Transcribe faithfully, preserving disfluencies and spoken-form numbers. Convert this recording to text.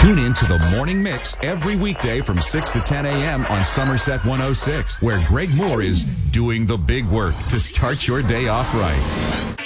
Tune in to the Morning Mix every weekday from six to ten a.m. on Somerset one oh six, where Greg Moore is doing the big work to start your day off right.